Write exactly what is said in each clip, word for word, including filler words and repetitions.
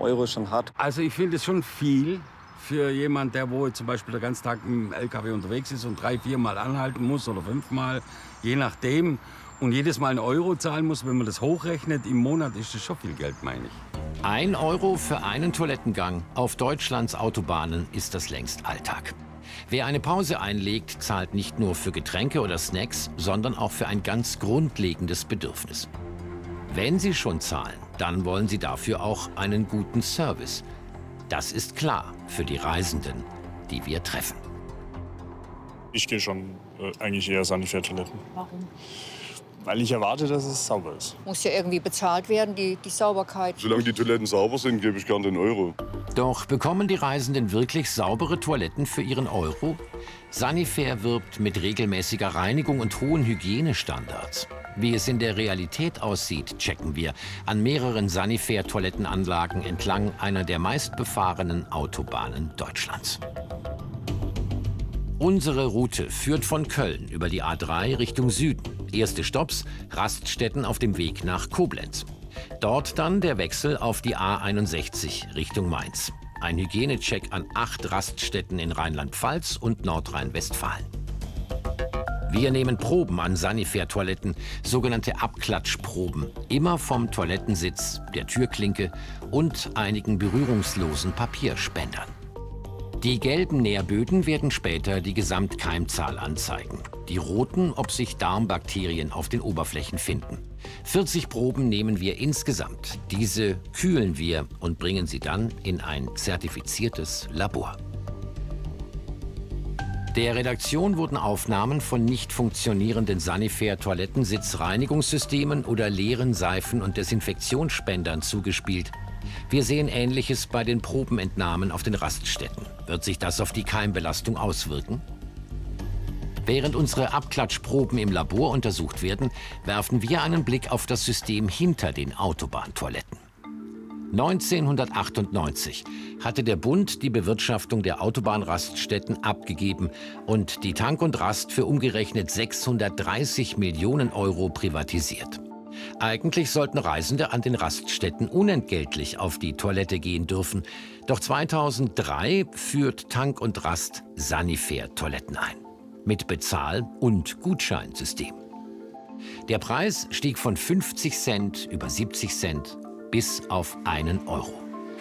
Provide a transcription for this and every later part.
Euro ist schon hart. Also ich finde es schon viel für jemand, der wo zum Beispiel den ganzen Tag im L K W unterwegs ist und drei, viermal anhalten muss oder fünfmal, je nachdem. Und jedes Mal einen Euro zahlen muss, wenn man das hochrechnet, im Monat ist das schon viel Geld, meine ich. Ein Euro für einen Toilettengang auf Deutschlands Autobahnen ist das längst Alltag. Wer eine Pause einlegt, zahlt nicht nur für Getränke oder Snacks, sondern auch für ein ganz grundlegendes Bedürfnis. Wenn Sie schon zahlen, dann wollen Sie dafür auch einen guten Service. Das ist klar für die Reisenden, die wir treffen. Ich gehe schon äh, eigentlich eher Sanifair-Toiletten. Warum? Weil ich erwarte, dass es sauber ist. Muss ja irgendwie bezahlt werden, die, die Sauberkeit. Solange die Toiletten sauber sind, gebe ich gern den Euro. Doch bekommen die Reisenden wirklich saubere Toiletten für ihren Euro? Sanifair wirbt mit regelmäßiger Reinigung und hohen Hygienestandards. Wie es in der Realität aussieht, checken wir an mehreren Sanifair-Toilettenanlagen entlang einer der meistbefahrenen Autobahnen Deutschlands. Unsere Route führt von Köln über die A drei Richtung Süden. Erste Stopps, Raststätten auf dem Weg nach Koblenz. Dort dann der Wechsel auf die A einundsechzig Richtung Mainz. Ein Hygienecheck an acht Raststätten in Rheinland-Pfalz und Nordrhein-Westfalen. Wir nehmen Proben an Sanifair-Toiletten, sogenannte Abklatschproben, immer vom Toilettensitz, der Türklinke und einigen berührungslosen Papierspendern. Die gelben Nährböden werden später die Gesamtkeimzahl anzeigen. Die roten, ob sich Darmbakterien auf den Oberflächen finden. vierzig Proben nehmen wir insgesamt. Diese kühlen wir und bringen sie dann in ein zertifiziertes Labor. Der Redaktion wurden Aufnahmen von nicht funktionierenden Sanifair-Toilettensitzreinigungssystemen oder leeren Seifen- und Desinfektionsspendern zugespielt. Wir sehen Ähnliches bei den Probenentnahmen auf den Raststätten. Wird sich das auf die Keimbelastung auswirken? Während unsere Abklatschproben im Labor untersucht werden, werfen wir einen Blick auf das System hinter den Autobahntoiletten. neunzehnhundertachtundneunzig hatte der Bund die Bewirtschaftung der Autobahnraststätten abgegeben und die Tank und Rast für umgerechnet sechshundertdreißig Millionen Euro privatisiert. Eigentlich sollten Reisende an den Raststätten unentgeltlich auf die Toilette gehen dürfen. Doch zweitausenddrei führt Tank und Rast Sanifair-Toiletten ein. Mit Bezahl- und Gutscheinsystem. Der Preis stieg von fünfzig Cent über siebzig Cent bis auf einen Euro.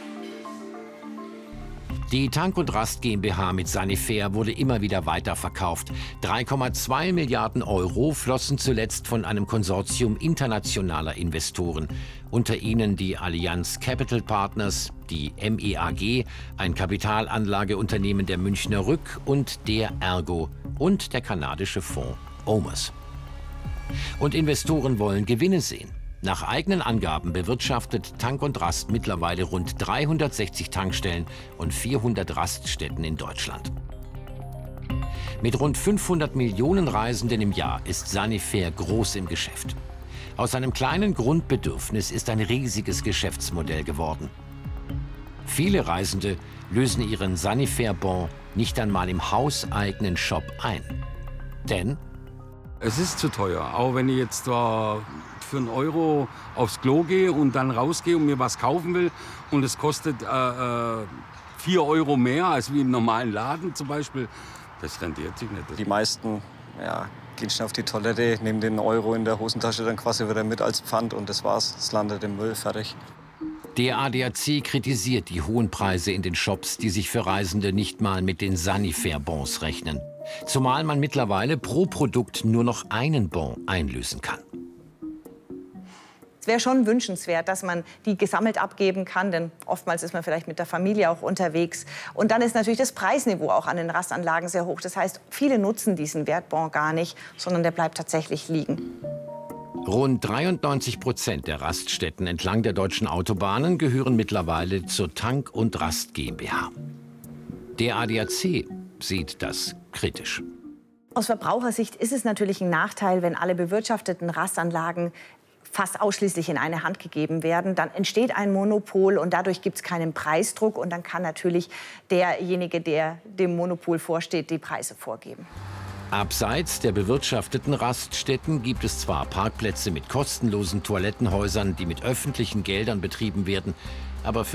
Die Tank und Rast GmbH mit Sanifair wurde immer wieder weiterverkauft. drei Komma zwei Milliarden Euro flossen zuletzt von einem Konsortium internationaler Investoren. Unter ihnen die Allianz Capital Partners, die M E A G, ein Kapitalanlageunternehmen der Münchner Rück und der Ergo und der kanadische Fonds Omers. Und Investoren wollen Gewinne sehen. Nach eigenen Angaben bewirtschaftet Tank und Rast mittlerweile rund dreihundertsechzig Tankstellen und vierhundert Raststätten in Deutschland. Mit rund fünfhundert Millionen Reisenden im Jahr ist Sanifair groß im Geschäft. Aus einem kleinen Grundbedürfnis ist ein riesiges Geschäftsmodell geworden. Viele Reisende lösen ihren Sanifair-Bon nicht einmal im hauseigenen Shop ein. Denn es ist zu teuer. Auch wenn ich jetzt da für einen Euro aufs Klo gehe und dann rausgehe und mir was kaufen will und es kostet äh, vier Euro mehr als wie im normalen Laden zum Beispiel, das rentiert sich nicht. Die meisten ja, gehen schnell auf die Toilette, nehmen den Euro in der Hosentasche dann quasi wieder mit als Pfand und das war's. Es landet im Müll, fertig. Der A D A C kritisiert die hohen Preise in den Shops, die sich für Reisende nicht mal mit den Sanifair-Bons rechnen. Zumal man mittlerweile pro Produkt nur noch einen Bon einlösen kann. Es wäre schon wünschenswert, dass man die gesammelt abgeben kann, denn oftmals ist man vielleicht mit der Familie auch unterwegs. Und dann ist natürlich das Preisniveau auch an den Rastanlagen sehr hoch. Das heißt, viele nutzen diesen Wertbon gar nicht, sondern der bleibt tatsächlich liegen. Rund dreiundneunzig Prozent der Raststätten entlang der deutschen Autobahnen gehören mittlerweile zur Tank und Rast GmbH. Der A D A C sieht das kritisch. Aus Verbrauchersicht ist es natürlich ein Nachteil, wenn alle bewirtschafteten Rastanlagen fast ausschließlich in eine Hand gegeben werden. Dann entsteht ein Monopol und dadurch gibt es keinen Preisdruck. Und dann kann natürlich derjenige, der dem Monopol vorsteht, die Preise vorgeben. Abseits der bewirtschafteten Raststätten gibt es zwar Parkplätze mit kostenlosen Toilettenhäusern, die mit öffentlichen Geldern betrieben werden, aber für